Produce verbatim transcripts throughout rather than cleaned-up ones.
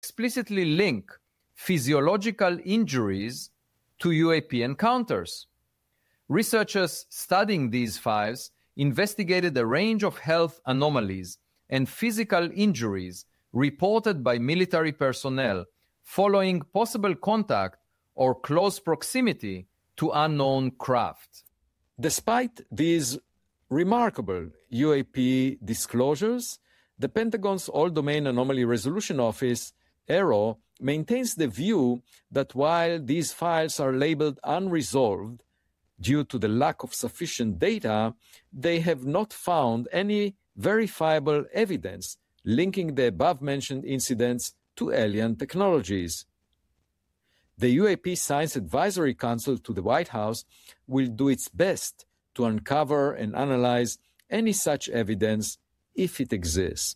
explicitly link physiological injuries to U A P encounters. Researchers studying these files investigated a range of health anomalies and physical injuries reported by military personnel following possible contact or close proximity to unknown craft. Despite these remarkable U A P disclosures, the Pentagon's All-Domain Anomaly Resolution Office, AARO, maintains the view that while these files are labeled unresolved due to the lack of sufficient data, they have not found any verifiable evidence linking the above-mentioned incidents to alien technologies. The U A P Science Advisory Council to the White House will do its best to uncover and analyze any such evidence if it exists.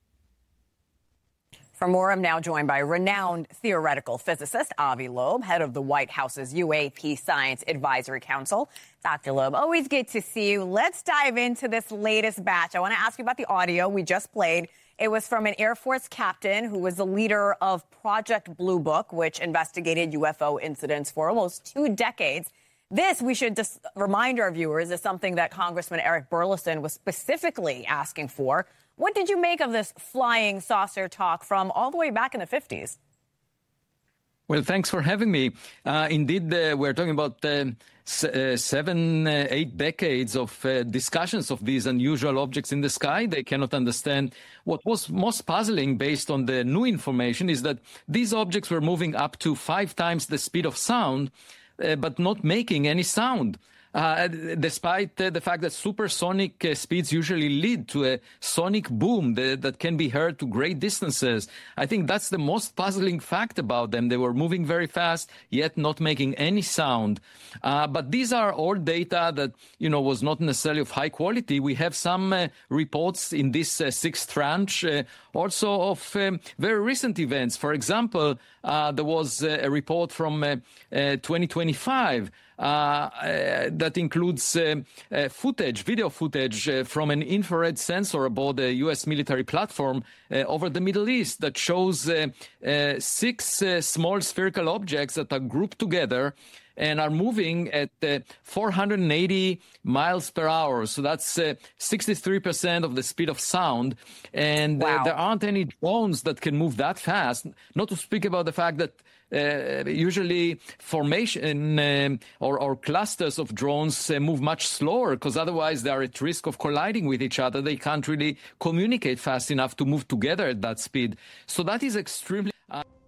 For more, I'm now joined by renowned theoretical physicist Avi Loeb, head of the White House's U A P Science Advisory Council. Doctor Loeb, always good to see you. Let's dive into this latest batch. I want to ask you about the audio we just played. It was from an Air Force captain who was the leader of Project Blue Book, which investigated U F O incidents for almost two decades. This, we should just remind our viewers, is something that Congressman Eric Burlison was specifically asking for. What did you make of this flying saucer talk from all the way back in the fifties? Well, thanks for having me. Uh, indeed, uh, we're talking about uh, s- uh, seven, uh, eight decades of uh, discussions of these unusual objects in the sky. They cannot understand. What was most puzzling based on the new information is that these objects were moving up to five times the speed of sound, uh, but not making any sound. Uh, despite uh, the fact that supersonic uh, speeds usually lead to a sonic boom that, that can be heard to great distances. I think that's the most puzzling fact about them. They were moving very fast, yet not making any sound. Uh, but these are all data that, you know, was not necessarily of high quality. We have some uh, reports in this uh, sixth tranche uh, also of um, very recent events. For example, uh, there was uh, a report from uh, uh, twenty twenty-five Uh, uh, that includes uh, uh, footage, video footage uh, from an infrared sensor aboard a U S military platform uh, over the Middle East that shows uh, uh, six uh, small spherical objects that are grouped together and are moving at uh, four hundred eighty miles per hour. So that's uh, sixty-three percent of the speed of sound. And wow. uh, there aren't any drones that can move that fast, not to speak about the fact that Uh, usually formation um, or, or clusters of drones uh, move much slower because otherwise they are at risk of colliding with each other. They can't really communicate fast enough to move together at that speed. So that is extremely... Uh